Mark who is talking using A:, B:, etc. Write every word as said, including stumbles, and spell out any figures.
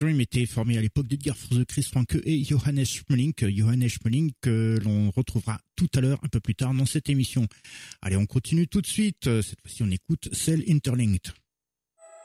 A: Dream était formé à l'époque d'Edgar Froese, Chris Franke et Johannes Schmeling. Johannes Schmeling que l'on retrouvera tout à l'heure, un peu plus tard dans cette émission. Allez, on continue tout de suite. Cette fois-ci, on écoute Cell Interlinked.